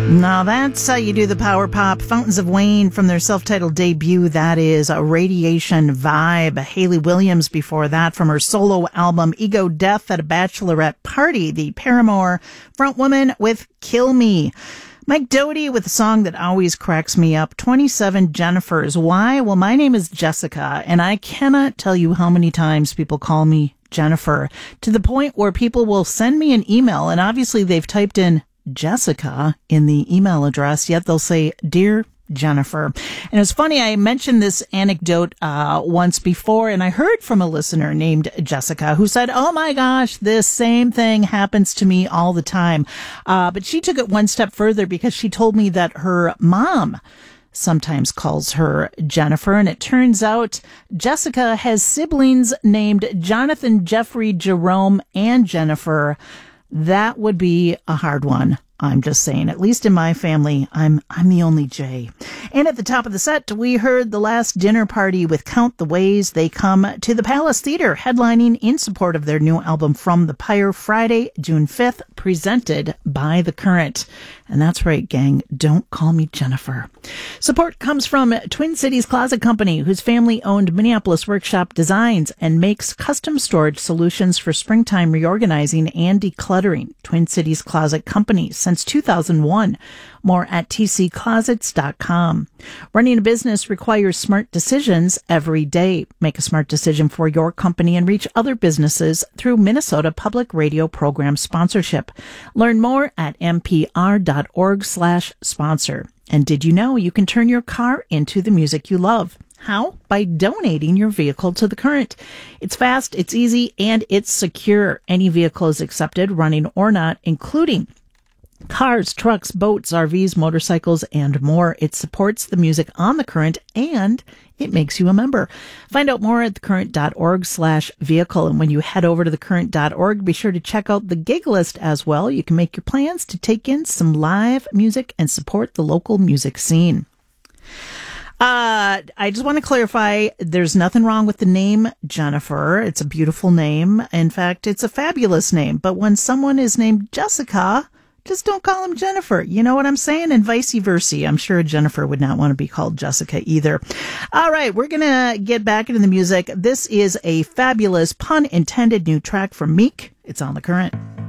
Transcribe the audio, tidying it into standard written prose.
Now that's how you do the power pop. Fountains of Wayne from their self-titled debut. That is a Radiation Vibe. Hayley Williams before that from her solo album Ego Death at a Bachelorette Party. The Paramore frontwoman with Kill Me. Mike Doty with a song that always cracks me up. 27 Jennifers. Why? Well, my name is Jessica, and I cannot tell you how many times people call me Jennifer, to the point where people will send me an email, and obviously they've typed in Jessica in the email address, yet they'll say, Dear Jennifer. And it's funny, I mentioned this anecdote once before, and I heard from a listener named Jessica who said, oh my gosh, this same thing happens to me all the time. But she took it one step further because she told me that her mom sometimes calls her Jennifer, and it turns out Jessica has siblings named Jonathan, Jeffrey, Jerome, and Jennifer. That would be a hard one. I'm just saying, at least in my family, I'm the only J. And at the top of the set, we heard The Last Dinner Party with Count the Ways They Come to the Palace Theater, headlining in support of their new album From the Pyre, Friday, June 5th, presented by The Current. And that's right, gang, don't call me Jennifer. Support comes from Twin Cities Closet Company, whose family-owned Minneapolis workshop designs and makes custom storage solutions for springtime reorganizing and decluttering. Twin Cities Closet Company since 2001. More at tcclosets.com. Running a business requires smart decisions every day. Make a smart decision for your company and reach other businesses through Minnesota Public Radio program sponsorship. Learn more at mpr.org/sponsor. And did you know you can turn your car into the music you love? How? By donating your vehicle to The Current. It's fast, it's easy, and it's secure. Any vehicle is accepted, running or not, including cars, trucks, boats, RVs, motorcycles, and more. It supports the music on The Current, and it makes you a member. Find out more at thecurrent.org/vehicle. And when you head over to thecurrent.org, be sure to check out the gig list as well. You can make your plans to take in some live music and support the local music scene. I just want to clarify, there's nothing wrong with the name Jennifer. It's a beautiful name. In fact, it's a fabulous name. But when someone is named Jessica, just don't call him Jennifer. You know what I'm saying? And vice versa. I'm sure Jennifer would not want to be called Jessica either. All right, we're going to get back into the music. This is a fabulous, pun intended, new track from Meek. It's on The Current.